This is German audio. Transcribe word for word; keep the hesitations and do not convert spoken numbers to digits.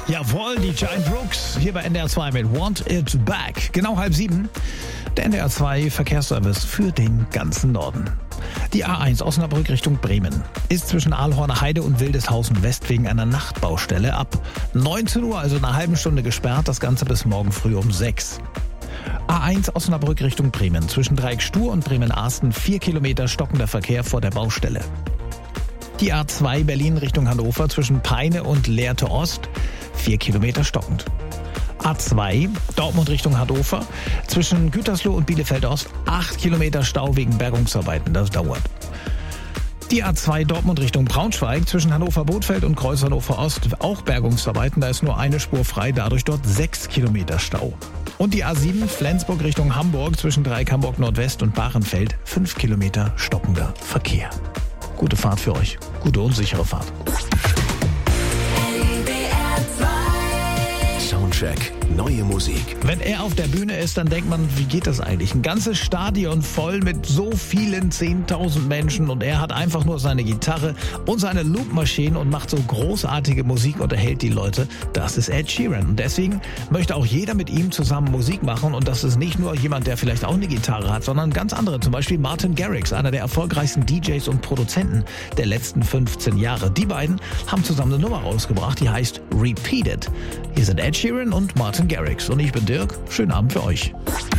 Jawohl, die Giant Rooks, hier bei N D R zwei mit Want It Back. Genau halb sieben, der N D R zwei Verkehrsservice für den ganzen Norden. Die A eins Osnabrück Richtung Bremen ist zwischen Aalhorner Heide und Wildeshausen West wegen einer Nachtbaustelle ab neunzehn Uhr, also einer halben Stunde gesperrt, das Ganze bis morgen früh um sechs. A eins Osnabrück Richtung Bremen zwischen Dreieck Stur und Bremen-Arsten vier Kilometer stockender Verkehr vor der Baustelle. Die A zwei Berlin Richtung Hannover zwischen Peine und Lehrte Ost vier Kilometer stockend. A zwei Dortmund Richtung Hannover zwischen Gütersloh und Bielefeld Ost acht Kilometer Stau wegen Bergungsarbeiten, das dauert. Die A zwei Dortmund Richtung Braunschweig zwischen Hannover-Bothfeld und Kreuz Hannover Ost auch Bergungsarbeiten, da ist nur eine Spur frei, dadurch dort sechs Kilometer Stau. Und die A sieben Flensburg Richtung Hamburg zwischen Dreieck Hamburg Nordwest und Bahrenfeld fünf Kilometer stockender Verkehr. Gute Fahrt für euch, gute und sichere Fahrt. Soundcheck, neue Musik. Wenn er auf der Bühne ist, dann denkt man, wie geht das eigentlich? Ein ganzes Stadion voll mit so vielen zehntausend Menschen und er hat einfach nur seine Gitarre und seine Loopmaschine und macht so großartige Musik und erhält die Leute. Das ist Ed Sheeran und deswegen möchte auch jeder mit ihm zusammen Musik machen und das ist nicht nur jemand, der vielleicht auch eine Gitarre hat, sondern ganz andere. Zum Beispiel Martin Garrix, einer der erfolgreichsten D Js und Produzenten der letzten fünfzehn Jahre. Die beiden haben zusammen eine Nummer rausgebracht, die heißt Repeat It. Hier sind Ed Sheeran und Martin Garrix und ich bin Dirk. Schönen Abend für euch.